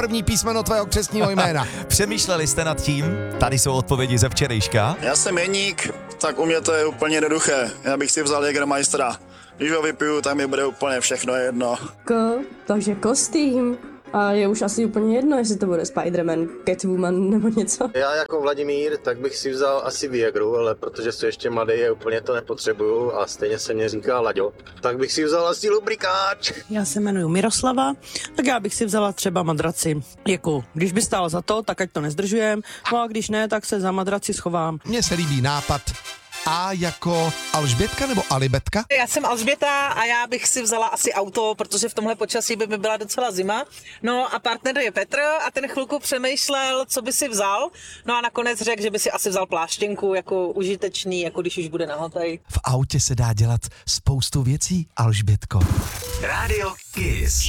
první písmeno tvého křestního jména? Přemýšleli jste nad tím? Tady jsou odpovědi ze včerejška. Já jsem Jeník, tak u mě to je úplně jednoduché. Já bych si vzal Jägermeistera. Když ho vypiju, tak mi bude úplně všechno jedno. Takže kostým. A je už asi úplně jedno, jestli to bude Spider-Man, Catwoman nebo něco. Já jako Vladimír, tak bych si vzal asi Viegru, ale protože jsem ještě mladý, je úplně to nepotřebuju a stejně se mě říká Laďo. Tak bych si vzal asi lubrikáč. Já se jmenuji Miroslava, tak já bych si vzala třeba madraci. Jako, když by stálo za to, tak ať to nezdržujem, no a když ne, tak se za madraci schovám. Mně se líbí nápad A jako Alžbětka nebo Alibetka? Já jsem Alžběta a já bych si vzala asi auto, protože v tomhle počasí by mi byla docela zima. No a partner je Petr a ten chvilku přemýšlel, co by si vzal. No a nakonec řekl, že by si asi vzal pláštěnku jako užitečný, jako když už bude nahotej. V autě se dá dělat spoustu věcí, Alžbětko. Radio Kiss.